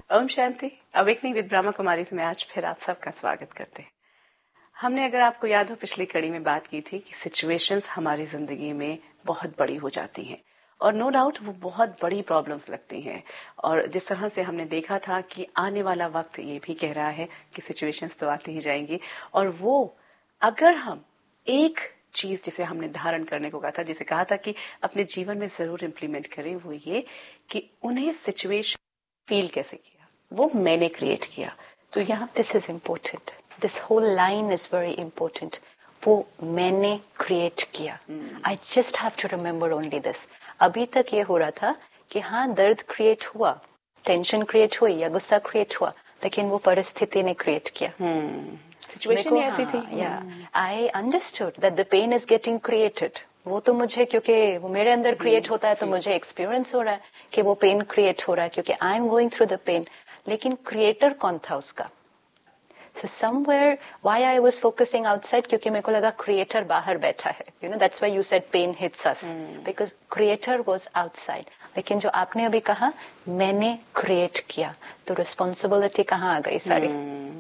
Om Shanti. Awakening with Brahma Kumari में आज फिर आप सबका स्वागत करते हैं। हमने, अगर आपको याद हो, पिछली कड़ी में बात की थी कि सिचुएशंस हमारी जिंदगी में बहुत बड़ी हो जाती हैं और नो डाउट वो बहुत बड़ी प्रॉब्लम्स लगती हैं। और जिस तरह से हमने देखा था कि आने वाला वक्त ये भी कह रहा है कि सिचुएशंस तो आती ही जाएंगी, और वो अगर हम एक चीज जिसे हमने धारण करने को कहा था, जिसे कहा था कि अपने जीवन में जरूर इम्प्लीमेंट करें, वो ये कि उन्हें सिचुएशन फील कैसे किया, वो मैंने क्रिएट किया। तो यहाँ this is important, this whole line is very important. वो मैंने क्रिएट किया। I just have to remember only this. अभी तक ये हो रहा था कि हाँ, दर्द क्रिएट हुआ, टेंशन क्रिएट हुई या गुस्सा क्रिएट हुआ, लेकिन वो परिस्थिति ने क्रिएट किया। सिचुएशन ऐसी थी। I understood that the pen is getting created. वो तो मुझे, क्योंकि वो मेरे अंदर क्रिएट होता है, तो मुझे एक्सपीरियंस हो रहा है कि वो पेन क्रिएट हो रहा है, क्योंकि I am going through the pen. लेकिन क्रिएटर कौन था उसका? So somewhere why I was focusing outside, क्योंकि मेरे को लगा क्रिएटर बाहर बैठा है. You know, that's why you said pain hits us, because creator was outside. लेकिन जो आपने अभी कहा मैंने क्रिएट किया, तो रिस्पॉन्सिबिलिटी कहाँ आ गई? सारी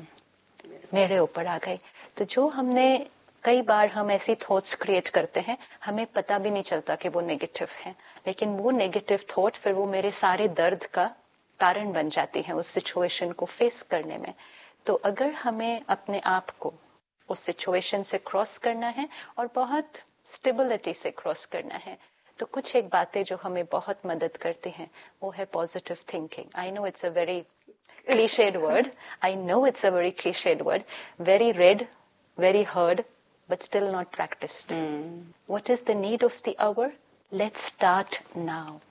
मेरे ऊपर आ गई। तो जो हमने, कई बार हम ऐसी थॉट्स क्रिएट करते हैं, हमें पता भी नहीं चलता कि वो नेगेटिव है, लेकिन वो नेगेटिव थॉट फिर वो मेरे सारे दर्द का कारण बन जाती है उस सिचुएशन को फेस करने में। तो अगर हमें अपने आप को उस सिचुएशन से क्रॉस करना है और बहुत स्टेबिलिटी से क्रॉस करना है, तो कुछ एक बातें जो हमें बहुत मदद करती हैं वो है positive thinking. I know it's a very cliched word. I know it's a very cliched word. Very read, very heard, but still not practiced. What is the need of the hour? Let's start now.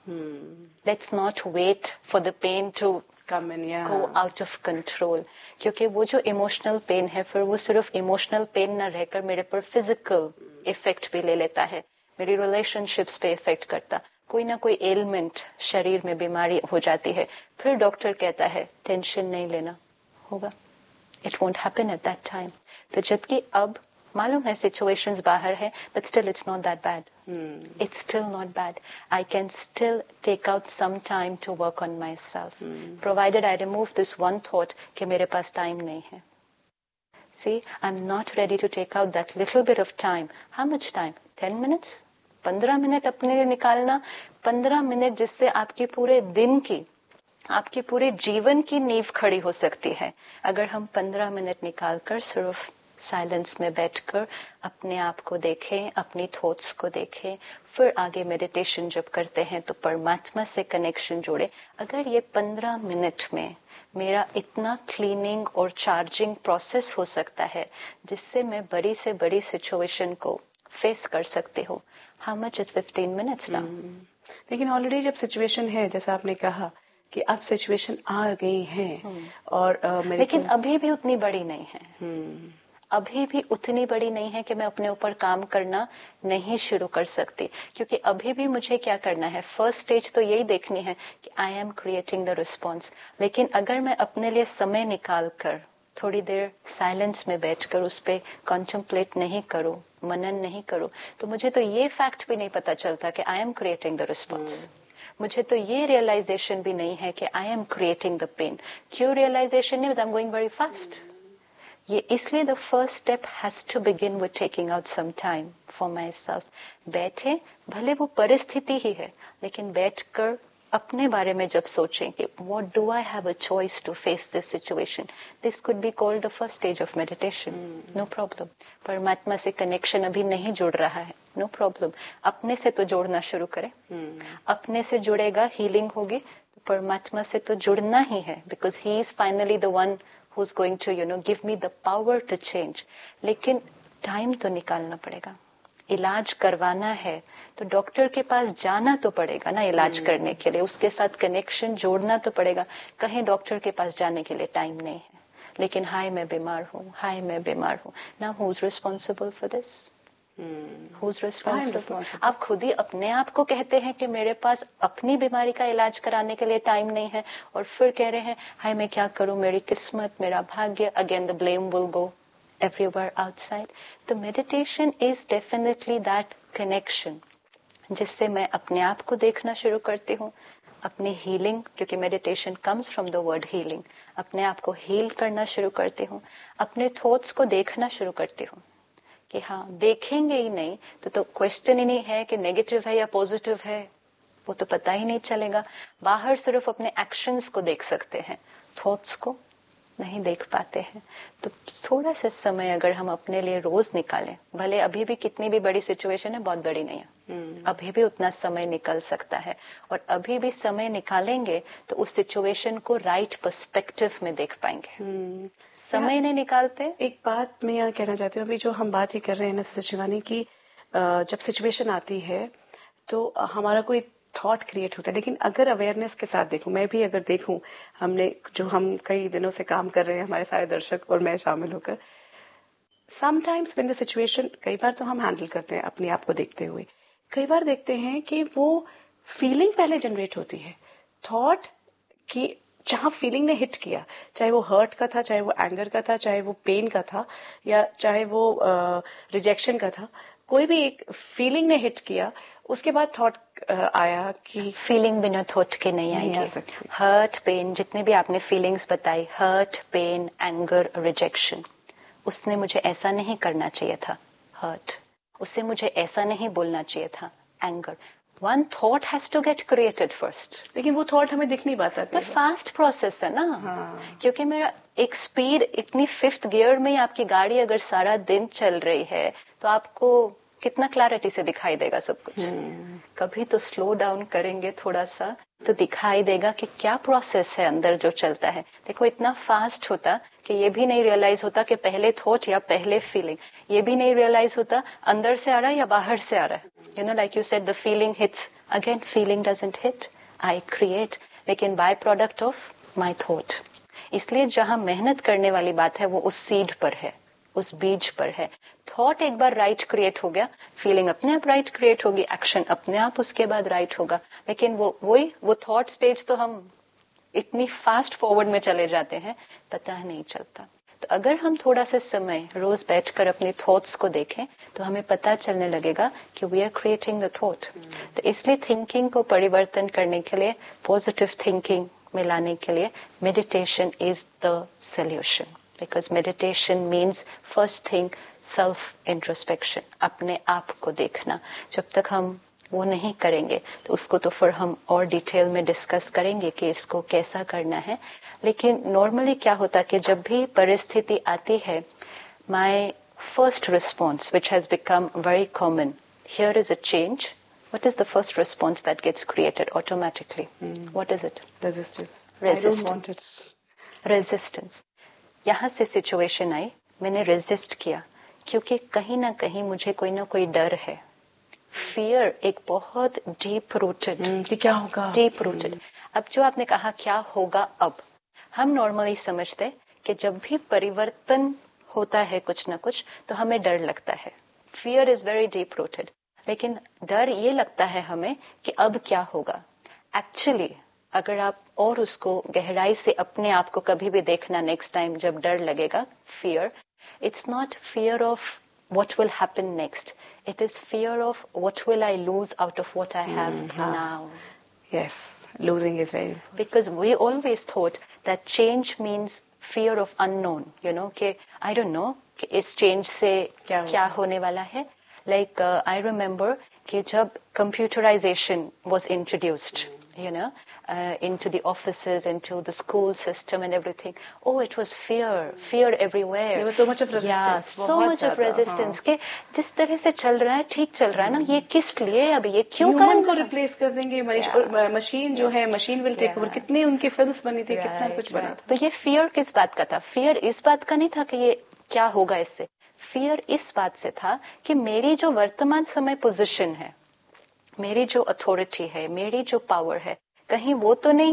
Let's not wait for the pain to come in, go out of control. क्योंकि वो जो emotional pain है, फिर वो सिर्फ emotional pain ना रहकर मेरे पर फिजिकल इफेक्ट भी ले लेता है, मेरी रिलेशनशिप्स पे इफेक्ट करता, कोई ना कोई एलिमेंट शरीर में बीमारी हो जाती है। फिर डॉक्टर कहता है टेंशन नहीं लेना, होगा, it won't happen at that time. तो जबकि अब मालूम है सिचुएशंस बाहर है, but still it's not that bad, it's still not bad. I can still take out some time to work on my self, provided I remove this one thought कि मेरे पास time नहीं है। See, I'm not ready to take out that little bit of time. How much time? 10 minutes? 15 minute अपने लिए निकालना। 15 minute जिससे आपके पूरे दिन की, आपके पूरे जीवन की नींव खड़ी हो सकती है, अगर हम 15 मिनट निकालकर सिर्फ साइलेंस में बैठकर अपने आप को देखें, अपनी थॉट्स को देखें, फिर आगे मेडिटेशन जब करते हैं तो परमात्मा से कनेक्शन जोड़े। अगर ये 15 मिनट में मेरा इतना क्लीनिंग और चार्जिंग प्रोसेस हो सकता है जिससे मैं बड़ी से बड़ी सिचुएशन को फेस कर सकते हो, how much is 15 minutes now? लेकिन ऑलरेडी जब सिचुएशन है, जैसा आपने कहा कि अब सिचुएशन आ गई है, और लेकिन अभी भी उतनी बड़ी नहीं है, अभी भी उतनी बड़ी नहीं है कि मैं अपने ऊपर काम करना नहीं शुरू कर सकती, क्योंकि अभी भी मुझे क्या करना है, फर्स्ट स्टेज तो यही देखनी है कि I am creating the response. लेकिन अगर मैं अपने लिए समय निकाल कर थोड़ी देर साइलेंस में बैठकर उस पर कॉन्टेम्पलेट नहीं करूं, मनन नहीं करूं, तो मुझे तो ये फैक्ट भी नहीं पता चलता कि I am creating the response. मुझे तो ये रियलाइजेशन भी नहीं है कि I am creating the pen. क्यों रियलाइजेशन नहीं? I am going very fast. ये इसलिए the first step has to begin with taking out some time for my self. बैठे, भले वो परिस्थिति ही है, लेकिन बैठकर अपने बारे में जब सोचें कि what do I have a choice to face this situation, this could be called the first stage of meditation. No problem. परमात्मा से कनेक्शन अभी नहीं जुड़ रहा है, नो प्रॉब्लम। अपने से तो जोड़ना शुरू करें, अपने से जुड़ेगा, हीलिंग होगी। तो परमात्मा से तो जुड़ना ही है, because he is finally the one who's going to, give me the power to change. लेकिन टाइम तो निकालना पड़ेगा। इलाज करवाना है तो डॉक्टर के पास जाना तो पड़ेगा ना, इलाज करने के लिए उसके साथ कनेक्शन जोड़ना तो पड़ेगा। कहीं डॉक्टर के पास जाने के लिए टाइम नहीं है, लेकिन हाय मैं बीमार हूँ, हाय मैं बीमार हूँ। Now who's responsible for this? Who's responsible? आप खुद ही अपने आप को कहते हैं कि मेरे पास अपनी बीमारी का इलाज कराने के लिए टाइम नहीं है, और फिर कह रहे हैं हाय मैं क्या करूं, मेरी किस्मत, मेरा भाग्य। Again the blame will go everywhere outside. तो meditation is definitely that connection जिससे मैं अपने आप को देखना शुरू करती हूँ, अपनी हीलिंग, क्योंकि meditation comes from the word healing, अपने आप को हील करना शुरू करती हूँ, अपने थॉट्स को देखना शुरू करती हूँ कि हाँ देखेंगे ही नहीं तो क्वेश्चन ही नहीं है कि नेगेटिव है या पॉजिटिव है, वो तो पता ही नहीं चलेगा। बाहर सिर्फ अपने एक्शंस को देख सकते हैं, थॉट्स को नहीं देख पाते हैं। तो थोड़ा सा समय अगर हम अपने लिए रोज निकालें, भले अभी भी कितनी भी बड़ी सिचुएशन है, बहुत बड़ी नहीं है, अभी भी उतना समय निकल सकता है, और अभी भी समय निकालेंगे तो उस सिचुएशन को राइट पर्सपेक्टिव में देख पाएंगे। समय नहीं निकालते। एक बात मैं यहाँ कहना चाहती हूँ, अभी जो हम बात ही कर रहे हैं ना शिवानी की, जब सिचुएशन आती है तो हमारा कोई थॉट क्रिएट होता है, लेकिन अगर अवेयरनेस के साथ देखूं, मैं भी अगर देखूं, हम कई दिनों से काम कर रहे हैं, हमारे सारे दर्शक और मैं शामिल होकर, समटाइम्स व्हेन द सिचुएशन, कई बार तो हम हैंडल करते हैं अपने आप को देखते हुए, कई बार देखते हैं कि वो फीलिंग पहले जनरेट होती है, थॉट की, जहां फीलिंग ने हिट किया, चाहे वो हर्ट का था, चाहे वो एंगर का था, चाहे वो पेन का था, या चाहे वो रिजेक्शन का था, कोई भी एक फीलिंग ने हिट किया, उसके बाद थॉट आया कि फीलिंग बिना थॉट के नहीं आएगी। हर्ट, पेन, जितने भी आपने फीलिंग्स बताई, हर्ट, पेन, एंगर, रिजेक्शन, उसने मुझे ऐसा नहीं करना चाहिए था, हर्ट, उससे मुझे ऐसा नहीं बोलना चाहिए था, anger. One thought has to get created first. लेकिन वो थॉट हमें दिख नहीं पाता, पर फास्ट प्रोसेस है ना। हाँ। क्योंकि मेरा एक स्पीड इतनी 5th गियर में, आपकी गाड़ी अगर सारा दिन चल रही है तो आपको कितना क्लैरिटी से दिखाई देगा सब कुछ। कभी तो स्लो डाउन करेंगे थोड़ा सा तो दिखाई देगा कि क्या प्रोसेस है अंदर जो चलता है। देखो इतना फास्ट होता कि ये भी नहीं रियलाइज होता कि पहले थॉट या पहले फीलिंग, ये भी नहीं रियलाइज होता अंदर से आ रहा है या बाहर से आ रहा है। You know, like you said, the feeling hits, again feeling doesn't hit, I create, लेकिन by product of my thought. इसलिए जहां मेहनत करने वाली बात है वो उस सीड पर है, उस बीज पर है। थॉट एक बार राइट क्रिएट हो गया, फीलिंग अपने आप राइट क्रिएट होगी, एक्शन अपने आप उसके बाद राइट होगा। लेकिन वो थॉट स्टेज तो हम इतनी फास्ट फॉरवर्ड में चले जाते हैं, पता नहीं चलता। तो अगर हम थोड़ा सा समय रोज बैठकर अपने थॉट्स को देखें तो हमें पता चलने लगेगा कि we are creating the thought. तो इसलिए थिंकिंग को परिवर्तन करने के लिए, पॉजिटिव थिंकिंग में लाने के लिए, meditation is the solution. Because meditation means first thing self introspection, अपने आप को देखना। जब तक हम वो नहीं करेंगे तो उसको तो फिर हम और डिटेल में डिस्कस करेंगे कि इसको कैसा करना है। लेकिन नॉर्मली क्या होता है कि जब भी परिस्थिति आती है, my first response which has become very common, here is a change, what is the first response that gets created automatically? What is it? Resistance. Resistance. I don't want it. Resistance. यहाँ से situation आई, मैंने resist किया क्योंकि कहीं ना कहीं मुझे कोई ना कोई डर है। फियर एक बहुत डीप रूटेड, कि क्या होगा, डीप रूटेड। अब जो आपने कहा क्या होगा, अब हम नॉर्मली समझते कि जब भी परिवर्तन होता है कुछ ना कुछ तो हमें डर लगता है। Fear is very deep rooted, लेकिन डर ये लगता है हमें कि अब क्या होगा। एक्चुअली अगर आप और उसको गहराई से अपने आप को कभी भी देखना, नेक्स्ट टाइम जब डर लगेगा, fear, it's not fear of what will happen next, it is fear of what will I lose out of what I have now. Yes, losing is very important. Because we always thought that change means fear of unknown, you know, कि I don't know कि इस change से क्या होने वाला है। Like I remember कि जब computerization was introduced, you know, into the offices, into the school system and everything. Oh, it was fear everywhere. There was so much of resistance. Yeah, so much of resistance. कि जिस तरह से चल रहा है, ठीक चल रहा है ना, ये किस लिए, अब ये क्यों करेंगे? ह्यूमन को रिप्लेस कर देंगे, मशीन जो है, मशीन विल टेक ओवर। कितनी उनकी फिल्म्स बनी थी, कितना कुछ बना था। तो ये फियर किस बात का था? फियर इस बात का नहीं था कि ये क्या होगा इससे। फियर इस बात से था कि मेरी जो वर्तमान समय पोजीशन है, मेरी जो अथॉरिटी है, मेरी जो पावर है, कहीं वो तो नहीं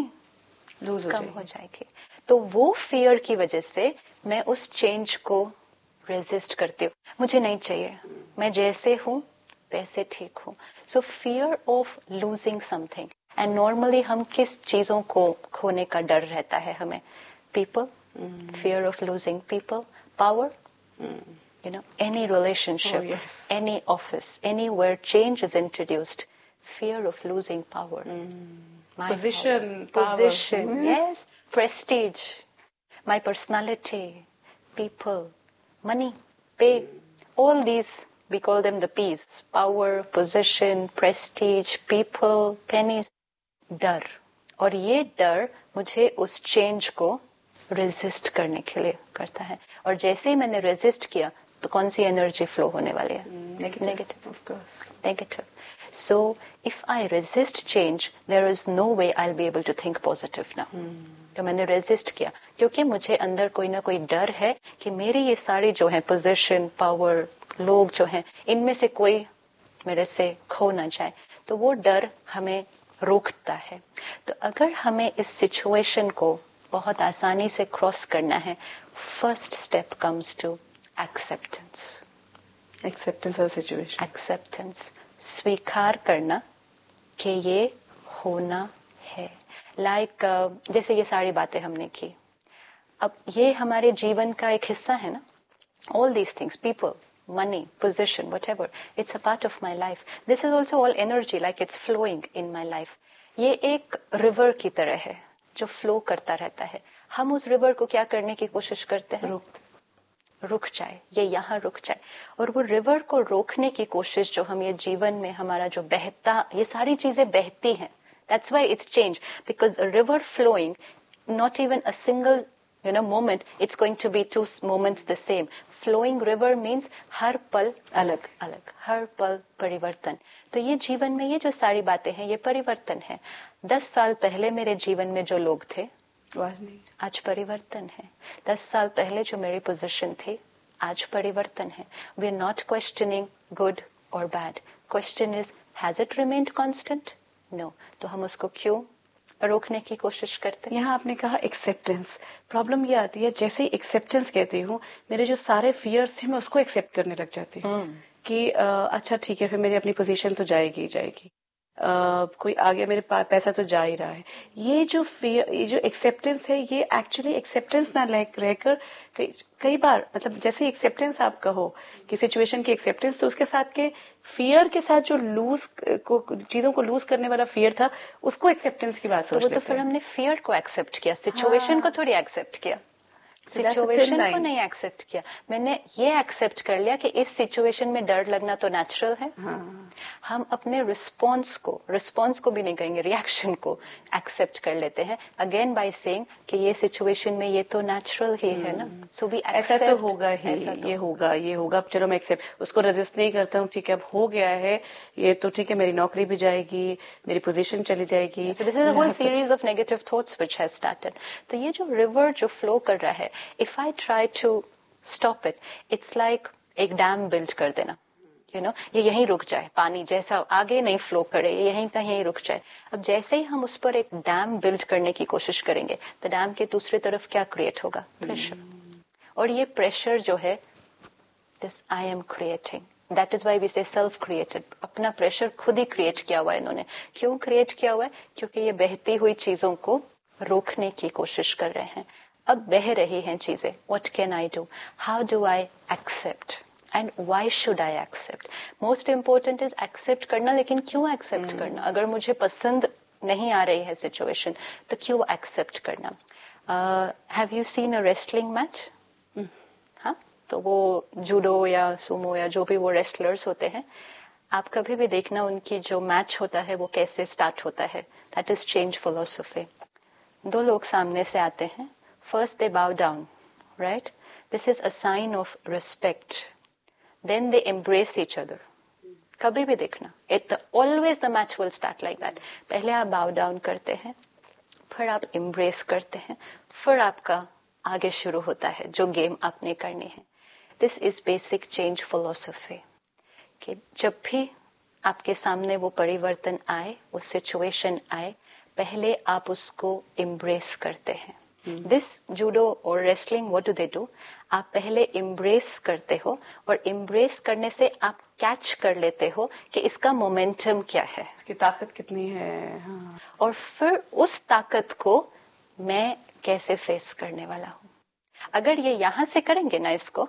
कम हो जाएगी। तो वो फियर की वजह से मैं उस चेंज को रेजिस्ट करती हूँ। मुझे नहीं चाहिए, मैं जैसे हूँ वैसे ठीक हूँ। सो fear of losing something. And normally हम किस चीजों को खोने का डर रहता है हमें? People, fear of losing people, power, you know, any relationship, any office, anywhere change is introduced, fear of losing power. my position, power, power. position, yes, prestige, my personality, people, money, pay, all these we call them the P's: power, position, prestige, people, pennies. डर, और ये डर मुझे उस change को resist करने के लिए करता है, और जैसे ही मैंने रेजिस्ट किया तो कौन सी एनर्जी फ्लो होने वाली है? Negative, of course, negative. So if I resist change, there is no way I will be able to think positive now. तो मैंने रेजिस्ट किया क्योंकि मुझे अंदर कोई ना कोई डर है कि मेरी ये सारी जो है पोजीशन, पावर, लोग जो हैं, इनमें से कोई मेरे से खो ना जाए. तो वो डर हमें रोकता है. तो अगर हमें इस सिचुएशन को बहुत आसानी से क्रॉस करना है, first step comes to acceptance. Acceptance of situation, acceptance, स्वीकार करना कि ये होना है. लाइक जैसे ये सारी बातें हमने की, अब ये हमारे जीवन का एक हिस्सा है ना. All these things, people, money, position, whatever, it's a part of my life. This is also all energy, like it's flowing in my life. ये एक रिवर की तरह है जो फ्लो करता रहता है. हम उस रिवर को क्या करने की कोशिश करते हैं? रुक जाए, ये यहाँ रुक जाए. और वो रिवर को रोकने की कोशिश जो हम ये जीवन में हमारा जो बहता, ये सारी चीजें बहती हैं. That's why it's change, because a river flowing, not even a single moment, it's going to be two moments the same. Flowing river means हर पल अलग अलग, हर पल परिवर्तन. तो ये जीवन में ये जो सारी बातें हैं, ये परिवर्तन है. 10 साल पहले मेरे जीवन में जो लोग थे, आज परिवर्तन है. 10 साल पहले जो मेरी पोजीशन थी, आज परिवर्तन है. We are not questioning good और bad. Question is, has it remained constant? No. तो हम उसको क्यों रोकने की कोशिश करते हैं? यहाँ आपने कहा एक्सेप्टेंस. प्रॉब्लम ये आती है, जैसे ही एक्सेप्टेंस कहती हूँ, मेरे जो सारे फियर्स थे मैं उसको एक्सेप्ट करने लग जाती हूँ कि अच्छा ठीक है, फिर मेरी अपनी पोजीशन तो जाएगी ही जाएगी, कोई आगे मेरे पैसा तो जा ही रहा है. ये जो फियर, ये जो एक्सेप्टेंस है, ये एक्चुअली एक्सेप्टेंस ना रहकर कई बार, मतलब जैसे एक्सेप्टेंस आप कहो कि सिचुएशन की एक्सेप्टेंस, तो उसके साथ के फियर के साथ जो चीजों को लूज करने वाला फियर था, उसको एक्सेप्टेंस की बात सोच लेते हैं. तो फिर हमने फियर को एक्सेप्ट किया, सिचुएशन को थोड़ी एक्सेप्ट किया. सिचुएशन को नहीं एक्सेप्ट किया. मैंने ये एक्सेप्ट कर लिया कि इस सिचुएशन में डर लगना तो नेचुरल है. हम अपने रिस्पॉन्स को भी नहीं कहेंगे, रिएक्शन को एक्सेप्ट कर लेते हैं, अगेन बाय सेइंग कि ये सिचुएशन में ये तो नेचुरल ही है ना. सो वी एक्सेप्ट, ऐसा तो होगा ही, ये होगा, चलो मैं एक्सेप्ट, उसको रेजिस्ट नहीं करता हूँ. ठीक है, अब हो गया है ये तो ठीक है, मेरी नौकरी भी जाएगी, मेरी पोजीशन चली जाएगी. So this is a whole series of negative thoughts which has started. तो ये जो रिवर जो फ्लो कर रहा है, if I try to stop it, it's like एक डैम बिल्ड कर देना. ये यहीं रुक जाए, पानी जैसा आगे नहीं फ्लो करे, ये यहीं का यहीं रुक जाए. अब जैसे ही हम उस पर एक डैम बिल्ड करने की कोशिश करेंगे, तो डैम के दूसरी तरफ क्या क्रिएट होगा? प्रेशर. और ये प्रेशर जो है, this I am creating. That is why we से सेल्फ क्रिएटेड. अपना प्रेशर खुद ही क्रिएट किया हुआ है इन्होंने. क्यों क्रिएट किया हुआ है? क्योंकि ये बहती हुई चीजों को रोकने की कोशिश कर रहे हैं. अब बह रही हैं चीजें. What can I do? How do I accept? And why should I accept? Most important is accept करना. लेकिन क्यों accept करना? अगर मुझे पसंद नहीं आ रही है सिचुएशन, तो क्यों accept करना? Have you seen a wrestling match? हाँ, तो वो जूडो या सुमो या जो भी वो रेस्लर्स होते हैं, आप कभी भी देखना उनकी जो मैच होता है वो कैसे स्टार्ट होता है. That is change philosophy. 2 लोग सामने से आते हैं. First they bow down, right? This is a sign of respect. Then they embrace each other. कभी भी देखना, always the match will start like that. पहले आप bow down करते हैं, फिर आप embrace करते हैं, फिर आपका आगे शुरू होता है जो गेम आपने करनी है. This is basic change philosophy. कि जब भी आपके सामने वो परिवर्तन आए, वो सिचुएशन आए, पहले आप उसको embrace करते हैं. दिस जूडो और wrestling, what do they do? आप पहले इम्ब्रेस करते हो, और इम्ब्रेस करने से आप कैच कर लेते हो कि इसका मोमेंटम क्या है, इसकी ताकत कितनी है. हाँ. और फिर उस ताकत को मैं कैसे फेस करने वाला हूँ. अगर ये यहाँ से करेंगे ना इसको,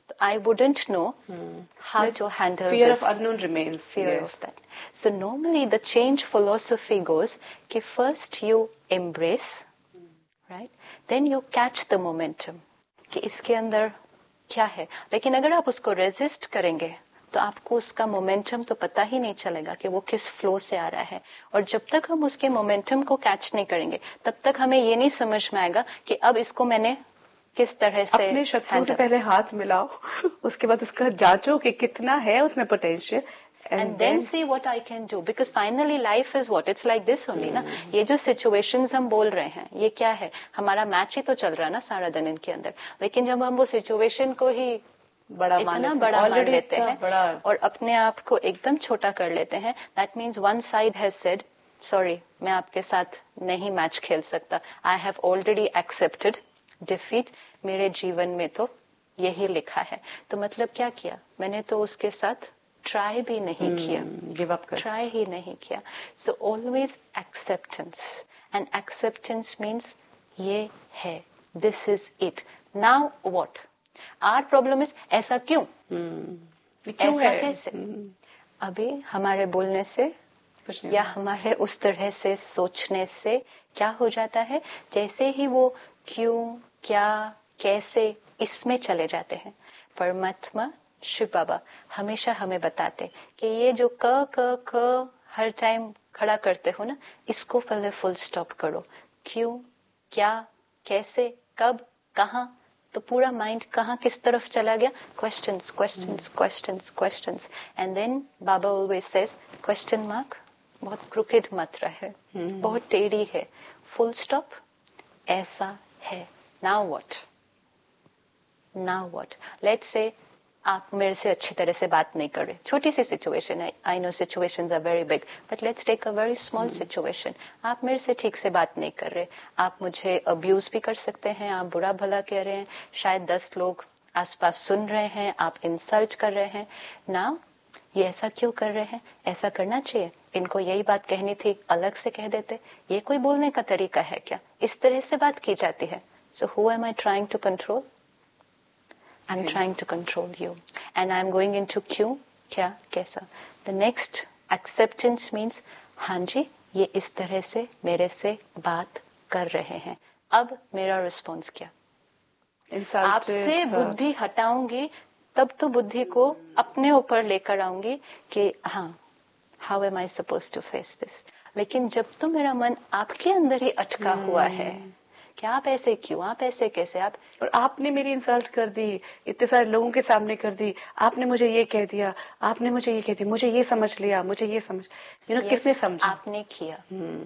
I wouldn't know how to handle fear this. Fear of unknown remains. Fear of that. So normally the change philosophy goes कि first you embrace, right? Then you catch the momentum कि इसके अंदर क्या है. लेकिन अगर आप उसको resist करेंगे तो आपको उसका मोमेंटम तो पता ही नहीं चलेगा कि वो किस फ्लो से आ रहा है. और जब तक हम उसके मोमेंटम को कैच नहीं करेंगे तब तक हमें ये नहीं समझ में आएगा कि अब इसको मैंने किस तरह से. अपने शत्रु से पहले हाथ मिलाओ, उसके बाद उसका जांचो कि कितना है उसमें potential, and then see what I can do, because finally life is what it's like this only ना. ये जो situations हम बोल रहे हैं ये क्या है, हमारा मैच ही तो चल रहा है ना सारा दिन इनके अंदर. लेकिन जब हम वो सिचुएशन को ही इतना बड़ा मान लेते हैं और अपने आप को एकदम छोटा कर लेते हैं, that means one side has said sorry, मैं आपके साथ नहीं मैच खेल सकता. I have already accepted defeat. मेरे जीवन में तो यही लिखा है. तो मतलब क्या किया मैंने, तो उसके साथ ट्राई भी नहीं किया, गिव अप कर, ट्राई ही नहीं किया. So always acceptance, and acceptance means ये है, this is it, now what. Our problem is ऐसा क्यों, ऐसा कैसे. अभी हमारे बोलने से या हमारे उस तरह से सोचने से क्या हो जाता है, जैसे ही वो क्यों, क्या, कैसे इसमें चले जाते हैं. परमात्मा शिव बाबा हमेशा हमें बताते कि ये जो क हर टाइम खड़ा करते हो ना, इसको पहले फुल स्टॉप करो. क्यों, क्या, कैसे, कब, कहाँ, तो पूरा माइंड कहाँ किस तरफ चला गया. Questions questions questions questions. And then Baba always says question mark बहुत क्रुकेड मत रहे, बहुत टेढ़ी है. फुल स्टॉप, ऐसा है. Now what, now what. Let's say आप मेरे से अच्छी तरह से बात नहीं कर रहे, छोटी सी सिचुएशन है. I know situations are very big, but let's take a very small situation. आप मेरे से ठीक से बात नहीं कर रहे, आप मुझे अब्यूज भी कर सकते हैं, आप बुरा भला कह रहे हैं, शायद 10 लोग आसपास सुन रहे हैं, आप इंसल्ट कर रहे हैं. नाउ ये ऐसा क्यों कर रहे हैं, ऐसा करना चाहिए, इनको यही बात कहनी थी, अलग से कह देते. ये कोई बोलने का तरीका है क्या, इस तरह से बात की जाती है. So who am I trying to control, I'm trying to control you, and I'm going into क्यों, क्या, कैसा. The next acceptance means हाँ जी ये इस तरह से मेरे से बात कर रहे हैं, अब मेरा रिस्पॉन्स क्या. आपसे बुद्धि हटाऊंगी तब तो बुद्धि को अपने ऊपर लेकर आऊंगी कि हाँ, how am I supposed to face this. लेकिन जब तो मेरा मन आपके अंदर ही अटका हुआ है कि आप ऐसे क्यों, आप ऐसे कैसे, आप, और आपने मेरी इंसल्ट कर दी, इतने सारे लोगों के सामने कर दी, आपने मुझे ये कह दिया, आपने मुझे ये कह दिया, मुझे ये समझ लिया, मुझे ये समझ, yes, किसने समझा. आपने किया.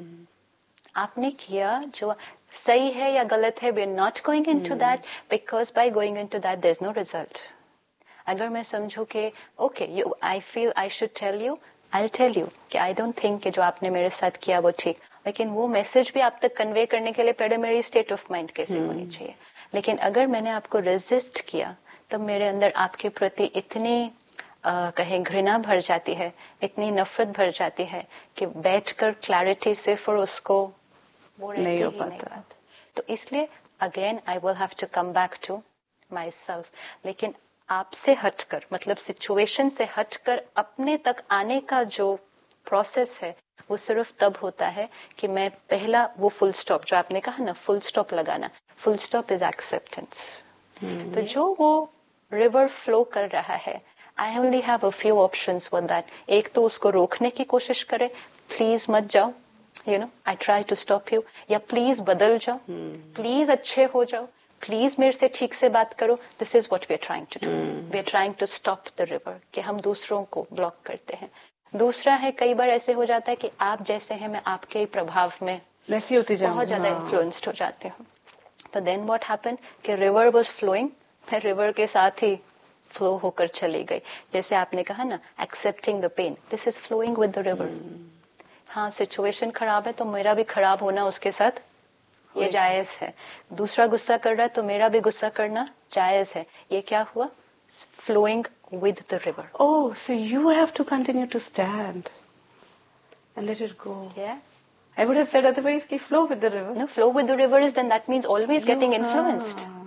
आपने किया जो सही है या गलत है. We are not going into that, because by going into that there is no result. अगर मैं समझू कि okay you, I feel I should tell you, I tell you कि आई डोंट थिंक कि जो आपने मेरे साथ किया वो ठीक, लेकिन वो मैसेज भी आप तक कन्वे करने के लिए पहले मेरी स्टेट ऑफ माइंड कैसे होनी चाहिए. लेकिन अगर मैंने आपको रेजिस्ट किया तब मेरे अंदर आपके प्रति इतनी कहें घृणा भर जाती है, इतनी नफरत भर जाती है कि बैठकर क्लैरिटी से फिर उसको वो नहीं हो पाता. तो इसलिए again I will have to come back to my self. लेकिन आपसे हटकर, मतलब सिचुएशन से हटकर अपने तक आने का जो प्रोसेस है वो सिर्फ तब होता है कि मैं पहला वो फुल स्टॉप जो आपने कहा ना, फुल स्टॉप लगाना. Full stop is acceptance. तो जो वो रिवर फ्लो कर रहा है, I only have a few options for that. एक तो उसको रोकने की कोशिश करे, प्लीज मत जाओ, you know, I try to stop you, या प्लीज बदल जाओ, प्लीज अच्छे हो जाओ, प्लीज मेरे से ठीक से बात करो. This is what we are trying to do. We are trying to stop the river, कि हम दूसरों को ब्लॉक करते हैं. दूसरा है, कई बार ऐसे हो जाता है कि आप जैसे हैं मैं आपके ही प्रभाव में वैसी होती जाऊं, बहुत ज्यादा इन्फ्लुएंस्ड हो जाते हूँ. तो देन व्हाट हैपेंड कि रिवर वाज फ्लोइंग, मैं रिवर के साथ ही फ्लो होकर चली गई. जैसे आपने कहा ना, accepting the pen, this is flowing with the river. हाँ, सिचुएशन खराब है तो मेरा भी खराब होना उसके साथ ये जायज है. दूसरा गुस्सा कर रहा है तो मेरा भी गुस्सा करना जायज है. ये क्या हुआ, flowing with the river. Oh, so you have to continue to stand and let it go. Yeah. I would have said otherwise, flow with the river. No, flow with the river is, then that means always getting influenced.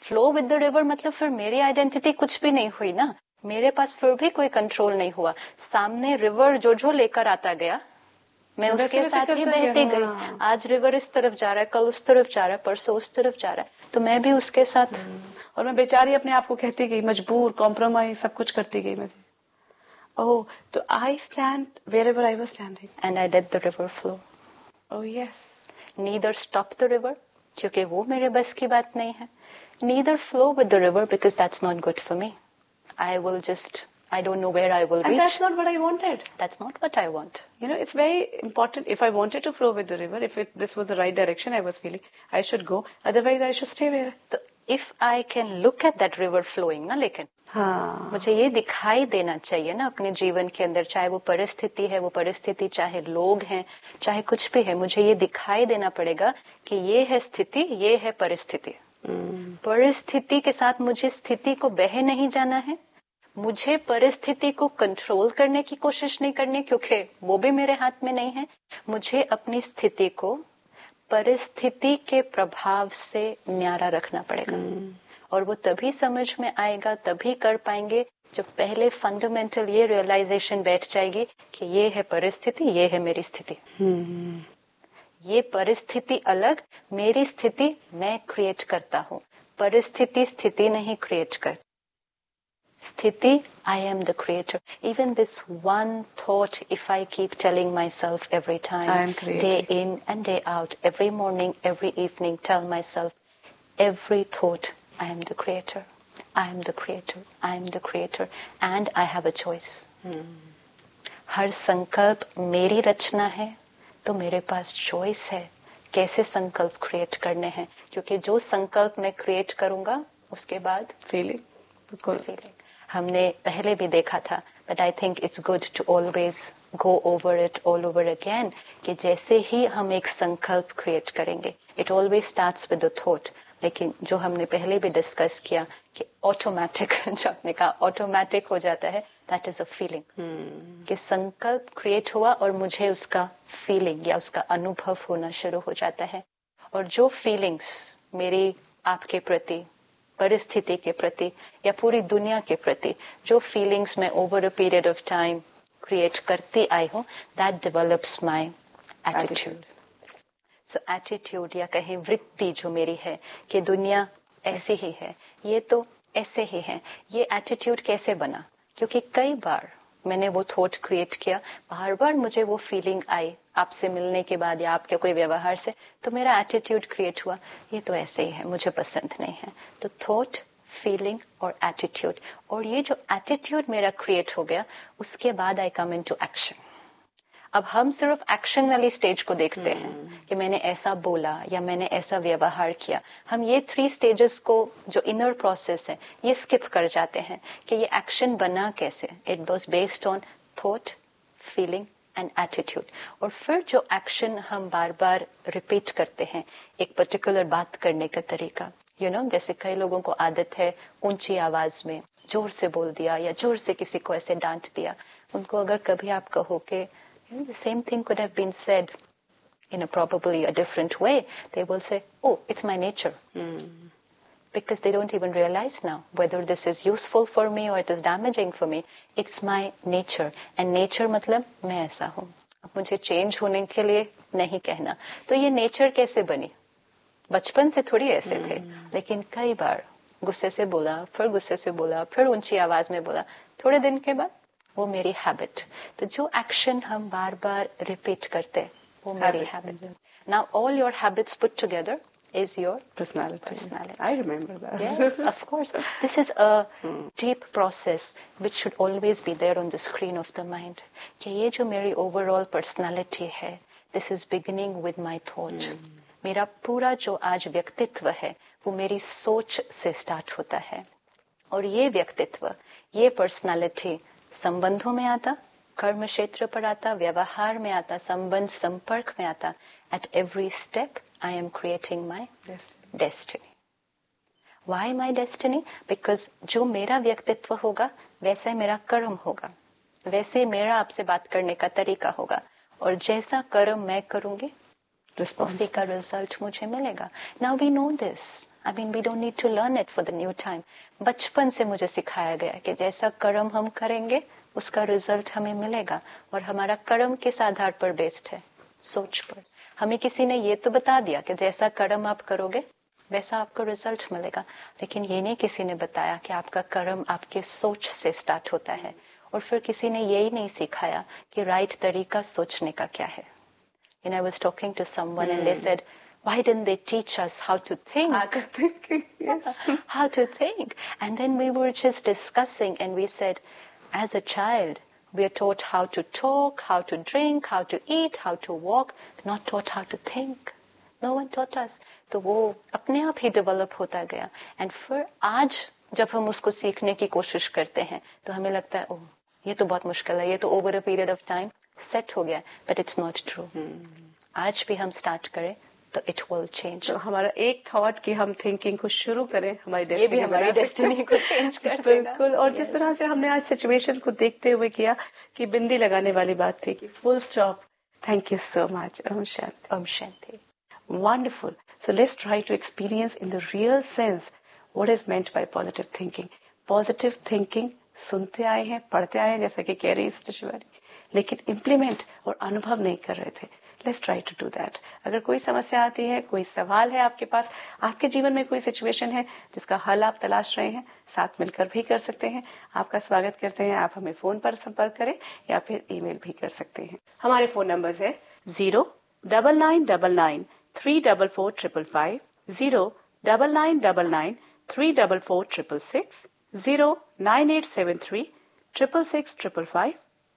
Flow with the river मतलब फिर मेरी identity कुछ भी नहीं हुई ना, मेरे पास फिर भी कोई कंट्रोल नहीं हुआ। सामने रिवर जो लेकर आता गया, मैं उसके साथ ही बहती गई। आज रिवर इस तरफ जा रहा है, कल उस तरफ जा रहा है, परसों उस तरफ जा रहा है, तो मैं भी उसके साथ। और मैं बेचारी अपने आप को कहती गई, मजबूर, कॉम्प्रोमाइज सब कुछ करती गई मैं। ओह, तो I stand wherever I was standing and I let the river flow. Oh yes. Neither stop the river, क्योंकि वो मेरे बस की बात नहीं है. Neither flow with the river because that's not good for me. I don't know where I will reach. And that's not what I wanted. That's not what I want. You know, it's very important. If I wanted to flow with the river, if this was the right direction I was feeling, I should go. Otherwise, I should stay where. So if I can look at that river flowing, ना लेकिन हाँ, मुझे ये दिखाई देना चाहिए ना अपने जीवन के अंदर, चाहे वो परिस्थिति है, वो परिस्थिति चाहे लोग हैं, चाहे कुछ भी है, मुझे ये दिखाई देना पड़ेगा कि ये है स्थिति, ये है परिस्थिति। परिस्थिति के साथ मुझे स्थिति को बहे नहीं जाना है, मुझे परिस्थिति को कंट्रोल करने की कोशिश नहीं करनी, क्योंकि वो भी मेरे हाथ में नहीं है। मुझे अपनी स्थिति को परिस्थिति के प्रभाव से न्यारा रखना पड़ेगा। और वो तभी समझ में आएगा, तभी कर पाएंगे जब पहले फंडामेंटल ये रियलाइजेशन बैठ जाएगी कि ये है परिस्थिति, ये है मेरी स्थिति। ये परिस्थिति अलग, मेरी स्थिति मैं क्रिएट करता हूँ, परिस्थिति स्थिति नहीं क्रिएट करती। स्थिति, I am the creator. Even this one thought, if I keep telling myself every time, day in and day out, every morning, every evening, tell myself, every thought, I am the creator. I am the creator. I am the creator. And I have a choice. हर संकल्प मेरी रचना है, तो मेरे पास choice है कैसे संकल्प create करने हैं, क्योंकि जो संकल्प मैं क्रिएट करूंगा उसके बाद फीलिंग हमने पहले भी देखा था, but I think it's good to always go over it all over again, कि जैसे ही हम एक संकल्प क्रिएट करेंगे, it always starts with the thought, लेकिन जो हमने पहले भी डिस्कस किया कि ऑटोमेटिक, जो आपने कहा ऑटोमेटिक हो जाता है, दैट इज अ फीलिंग, कि संकल्प क्रिएट हुआ और मुझे उसका फीलिंग या उसका अनुभव होना शुरू हो जाता है। और जो फीलिंग्स मेरी आपके प्रति, परिस्थिति के प्रति या पूरी दुनिया के प्रति, जो फीलिंग्स मैं over a period of time create करती आई हूँ, that develops my attitude. So attitude या कहें वृत्ति जो मेरी है कि दुनिया ऐसी ही है, ये तो ऐसे ही है, ये एटीट्यूड कैसे बना? क्योंकि कई बार मैंने वो थॉट क्रिएट किया, बार बार मुझे वो फीलिंग आई आपसे मिलने के बाद या आपके कोई व्यवहार से, तो मेरा एटीट्यूड क्रिएट हुआ, ये तो ऐसे ही है, मुझे पसंद नहीं है। तो थॉट, फीलिंग और एटीट्यूड, और ये जो एटीट्यूड मेरा क्रिएट हो गया, उसके बाद आई कम इनटू एक्शन। अब हम सिर्फ एक्शन वाली स्टेज को देखते हैं कि मैंने ऐसा बोला या मैंने ऐसा व्यवहार किया। हम ये 3 स्टेजेस को, जो इनर प्रोसेस है, ये स्किप कर जाते हैं कि ये एक्शन बना कैसे। It was based on thought, feeling and attitude. और फिर जो एक्शन हम बार बार रिपीट करते हैं, एक पर्टिकुलर बात करने का तरीका, जैसे कई लोगों को आदत है ऊंची आवाज में जोर से बोल दिया या जोर से किसी को ऐसे डांट दिया। उनको अगर कभी आप कहो कि the same thing could have been said in probably a different way, they will say, oh, it's my nature. Because they don't even realize now whether this is useful for me or it is damaging for me. It's my nature. And nature मतलब मैं ऐसा हूँ। अब मुझे change होने के लिए नहीं कहना। तो ये नेचर कैसे बनी? बचपन से थोड़ी ऐसे थे, लेकिन कई बार गुस्से से बोला, फिर गुस्से से बोला, फिर ऊंची आवाज में बोला, थोड़े दिन के बाद वो मेरी हैबिट। तो जो एक्शन हम बार बार रिपीट करते हैं, वो मेरी habit. Now all your habits put together is your personality. I remember that. Yes, of course. This is a deep process which should always be there on the screen of the mind. कि ये जो मेरी overall personality है, this is beginning with my thought. मेरा पूरा जो आज व्यक्तित्व है, वो मेरी सोच से स्टार्ट होता है। और ये व्यक्तित्व, ये पर्सनालिटी संबंधों में आता, कर्म क्षेत्र पर आता, व्यवहार में आता, संबंध संपर्क में आता। At every step, I am creating my destiny. Why my destiny? Because जो मेरा व्यक्तित्व होगा, वैसा ही मेरा कर्म होगा, वैसे मेरा आपसे बात करने का तरीका होगा। और जैसा कर्म मैं करूंगी, उसी का रिजल्ट मुझे मिलेगा. Now we know this. I mean we don't need to learn it for the new time. बचपन से मुझे सिखाया गया कि जैसा कर्म हम करेंगे उसका रिजल्ट हमें मिलेगा, और हमारा कर्म किस आधार पर बेस्ड है? सोच पर. हमें किसी ने ये तो बता दिया कि जैसा कर्म आप करोगे वैसा आपको रिजल्ट मिलेगा, लेकिन ये नहीं किसी ने बताया कि आपका कर्म आपके सोच से स्टार्ट होता है. और फिर किसी ने यही नहीं सिखाया कि राइट तरीका सोचने का क्या है. And I was talking to someone and they said, why didn't they teach us how to think? Yes. How to think. And then we were just discussing and we said, as a child, we are taught how to talk, how to drink, how to eat, how to walk, not taught how to think. No one taught us. तो वो अपने आप ही develop होता गया. And फिर आज जब हम उसको सीखने की कोशिश करते हैं तो हमें लगता है, ओह ये तो बहुत मुश्किल है, ये तो over a period of time set हो गया. But it's not true. आज भी हम स्टार्ट करें तो इट विल चेंज. तो हमारा एक थॉट कि हम थिंकिंग को शुरू करें हमारी ये भी हमारी डेस्टिनी को चेंज कर देगा. बिल्कुल. और जिस तरह से हमने आज सिचुएशन को देखते हुए किया कि बिंदी लगाने वाली बात थी कि full stop. Thank you so much. Om Shanti. Om Shanti. Wonderful. So let's try to experience in the real sense what is meant by positive thinking. Positive thinking सुनते आए हैं, पढ़ते आए हैं, जैसा कि कह रही है शिवानी, लेकिन इम्प्लीमेंट और अनुभव नहीं कर रहे थे. Let's try to do that. अगर कोई समस्या आती है, कोई सवाल है आपके पास, आपके जीवन में कोई सिचुएशन है जिसका हल आप तलाश रहे हैं, साथ मिलकर भी कर सकते हैं. आपका स्वागत करते हैं. आप हमें फोन पर संपर्क करें या फिर ईमेल भी कर सकते हैं. हमारे फोन नंबर है 09999 344 09999 344 09873 666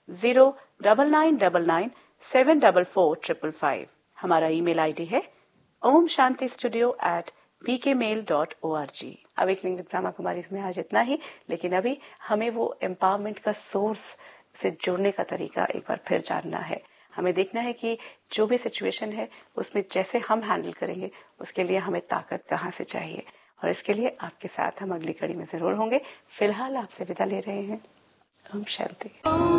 09999 744 हमारा ईमेल आईडी है omshantistudio@pkmail.org. Awakening with Brahma Kumari में आज इतना ही, लेकिन अभी हमें वो एम्पावरमेंट का सोर्स से जुड़ने का तरीका एक बार फिर जानना है. हमें देखना है कि जो भी सिचुएशन है उसमें जैसे हम हैंडल करेंगे उसके लिए हमें ताकत कहाँ से चाहिए. और इसके लिए आपके साथ हम अगली कड़ी में जरूर होंगे. फिलहाल आपसे विदा ले रहे हैं. ओम शांति.